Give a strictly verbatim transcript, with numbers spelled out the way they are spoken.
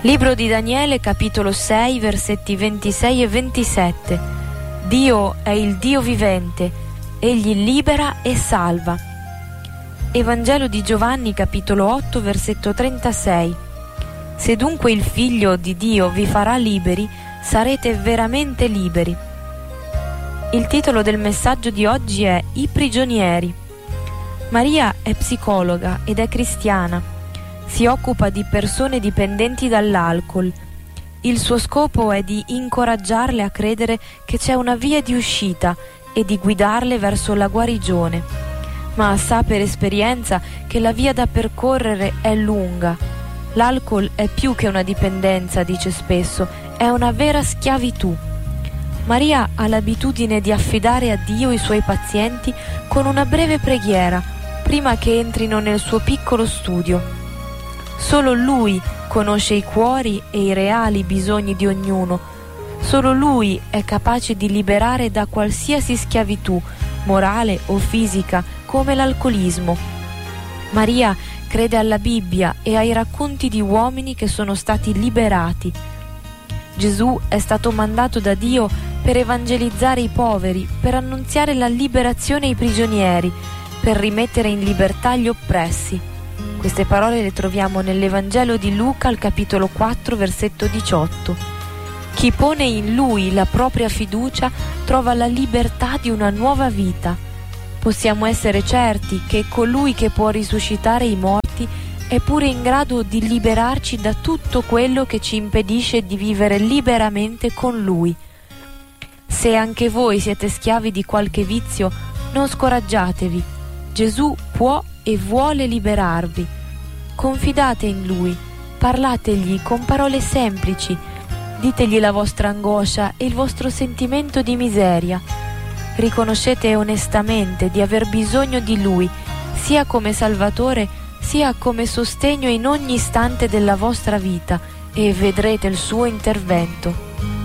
Libro di Daniele, capitolo sei, versetti ventisei e ventisette. Dio è il Dio vivente, egli libera e salva. Evangelo di Giovanni, capitolo otto, versetto trentasei. Se dunque il Figlio di Dio vi farà liberi, sarete veramente liberi. Il titolo del messaggio di oggi è I prigionieri. Maria è psicologa ed è cristiana. Si occupa di persone dipendenti dall'alcol. Il suo scopo è di incoraggiarle a credere che c'è una via di uscita e di guidarle verso la guarigione. Ma sa per esperienza che la via da percorrere è lunga. L'alcol è più che una dipendenza, dice spesso, è una vera schiavitù. Maria ha l'abitudine di affidare a Dio i suoi pazienti con una breve preghiera, prima che entrino nel suo piccolo studio. Solo Lui conosce i cuori e i reali bisogni di ognuno. Solo Lui è capace di liberare da qualsiasi schiavitù, morale o fisica, come l'alcolismo. Maria crede alla Bibbia e ai racconti di uomini che sono stati liberati. Gesù è stato mandato da Dio per evangelizzare i poveri, per annunziare la liberazione ai prigionieri, per rimettere in libertà gli oppressi. Queste parole le troviamo nell'Evangelo di Luca al capitolo quattro, versetto diciotto. Chi pone in Lui la propria fiducia trova la libertà di una nuova vita. Possiamo essere certi che colui che può risuscitare i morti è pure in grado di liberarci da tutto quello che ci impedisce di vivere liberamente con Lui. Se anche voi siete schiavi di qualche vizio, non scoraggiatevi. Gesù può e vuole liberarvi. Confidate in Lui, parlategli con parole semplici, ditegli la vostra angoscia e il vostro sentimento di miseria. Riconoscete onestamente di aver bisogno di Lui, sia come Salvatore, sia come sostegno in ogni istante della vostra vita, e vedrete il suo intervento.